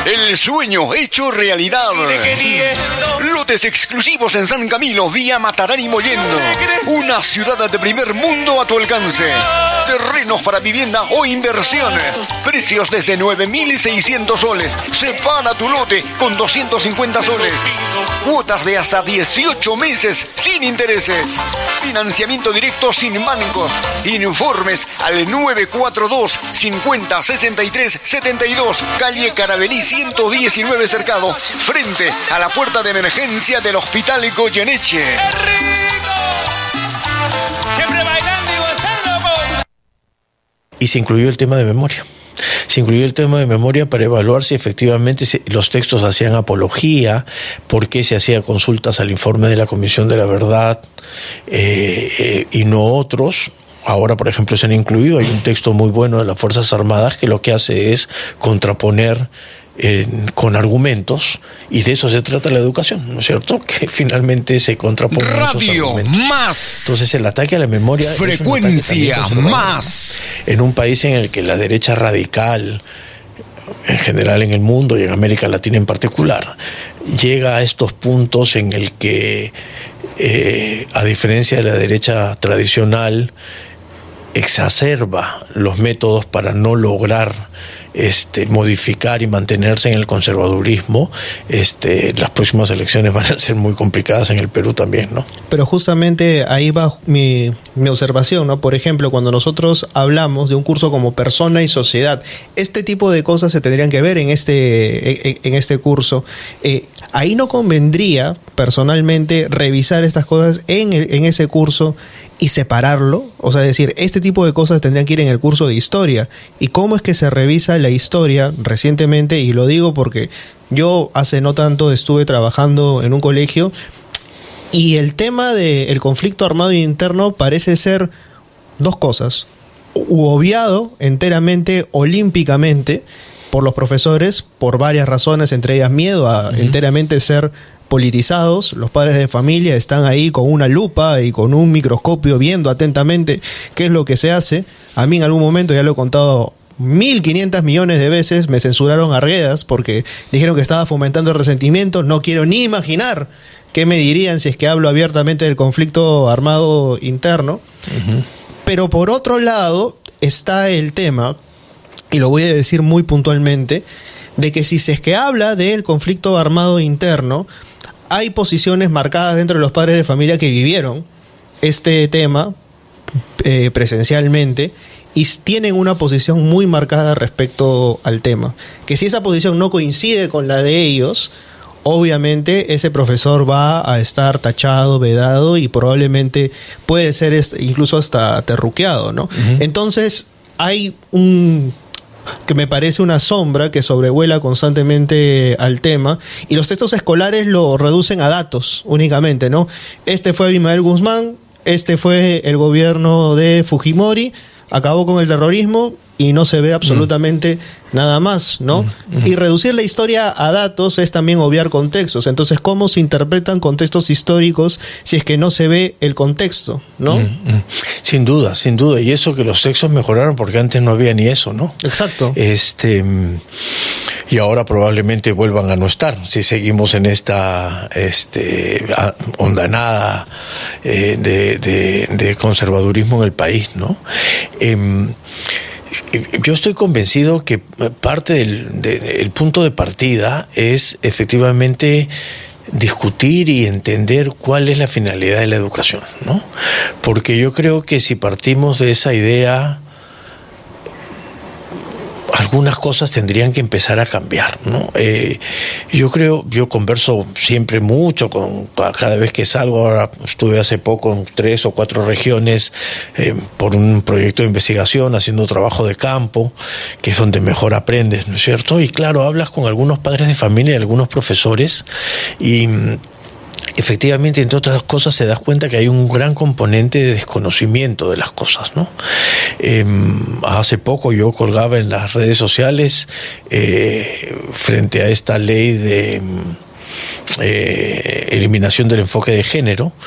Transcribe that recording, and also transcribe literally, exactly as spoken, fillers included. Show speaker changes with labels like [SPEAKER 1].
[SPEAKER 1] El sueño hecho realidad. Lotes exclusivos en San Camilo, vía Matarán y Mollendo. Una ciudad de primer mundo a tu alcance. Terrenos para vivienda o inversión. Precios desde nueve mil seiscientos soles. Separa tu lote con doscientos cincuenta soles. Cuotas de hasta dieciocho meses sin intereses. Financiamiento directo sin bancos. Informes al nueve cuatro dos, cincuenta, sesenta y tres, setenta y dos. Calle Caravelí ciento diecinueve Cercado. Frente a la puerta de emergencia del Hospital Goyeneche.
[SPEAKER 2] Siempre bailando y gozando.
[SPEAKER 3] Y se incluyó el tema de memoria. Se incluyó el tema de memoria para evaluar si efectivamente los textos hacían apología, por qué se hacía consultas al informe de la Comisión de la Verdad eh, eh, y no otros. Ahora, por ejemplo, se han incluido, hay un texto muy bueno de las Fuerzas Armadas que lo que hace es contraponer eh, con argumentos, y de eso se trata la educación, ¿no es cierto? Que finalmente se contraponen
[SPEAKER 1] Radio Más.
[SPEAKER 3] Entonces el ataque a la memoria
[SPEAKER 1] Frecuencia Más.
[SPEAKER 3] En un país en el que la derecha radical, en general en el mundo y en América Latina en particular, llega a estos puntos en el que, eh, a diferencia de la derecha tradicional, exacerba los métodos para no lograr este, modificar y mantenerse en el conservadurismo. Este, las próximas elecciones van a ser muy complicadas en el Perú también, ¿no?
[SPEAKER 4] Pero justamente ahí va mi, mi observación, ¿no? Por ejemplo, cuando nosotros hablamos de un curso como Persona y Sociedad, este tipo de cosas se tendrían que ver en este, en, en este curso. Eh, ahí no convendría, personalmente, revisar estas cosas en, en ese curso y separarlo, o sea, decir, este tipo de cosas tendrían que ir en el curso de historia. ¿Y cómo es que se revisa la historia recientemente? Y lo digo porque yo hace no tanto estuve trabajando en un colegio y el tema del conflicto armado interno parece ser dos cosas: u obviado enteramente, olímpicamente, por los profesores, por varias razones, entre ellas miedo a uh-huh. enteramente ser politizados. Los padres de familia están ahí con una lupa y con un microscopio viendo atentamente qué es lo que se hace. A mí en algún momento, ya lo he contado mil quinientos millones de veces, me censuraron Arguedas porque dijeron que estaba fomentando el resentimiento. No quiero ni imaginar qué me dirían si es que hablo abiertamente del conflicto armado interno. Uh-huh. Pero por otro lado está el tema, y lo voy a decir muy puntualmente, de que si se es que habla del conflicto armado interno, hay posiciones marcadas dentro de los padres de familia que vivieron este tema eh, presencialmente y tienen una posición muy marcada respecto al tema. Que si esa posición no coincide con la de ellos, obviamente ese profesor va a estar tachado, vedado y probablemente puede ser incluso hasta terruqueado, ¿no? Uh-huh. Entonces hay un... que me parece una sombra que sobrevuela constantemente al tema, y los textos escolares lo reducen a datos únicamente, ¿no? Este fue Abimael Guzmán, este fue el gobierno de Fujimori, acabó con el terrorismo y no se ve absolutamente mm. nada más, ¿no? Mm, mm. Y reducir la historia a datos es también obviar contextos. Entonces, ¿cómo se interpretan contextos históricos si es que no se ve el contexto, ¿no?
[SPEAKER 3] Mm, mm. Sin duda, sin duda. Y eso que los textos mejoraron porque antes no había ni eso, ¿no?
[SPEAKER 4] Exacto.
[SPEAKER 3] Este, y ahora probablemente vuelvan a no estar si seguimos en esta este, hondanada eh, de, de, de conservadurismo en el país, ¿no? Eh, Yo estoy convencido que parte del de, el punto de partida es efectivamente discutir y entender cuál es la finalidad de la educación, ¿no? Porque yo creo que si partimos de esa idea, algunas cosas tendrían que empezar a cambiar, ¿no? Eh, yo creo, yo converso siempre mucho con cada vez que salgo. Ahora estuve hace poco en tres o cuatro regiones eh, por un proyecto de investigación haciendo trabajo de campo, que es donde mejor aprendes, ¿no es cierto? Y claro, hablas con algunos padres de familia y algunos profesores y efectivamente, entre otras cosas, se das cuenta que hay un gran componente de desconocimiento de las cosas, ¿no? Eh, hace poco yo colgaba en las redes sociales eh, frente a esta ley de eh, eliminación del enfoque de género,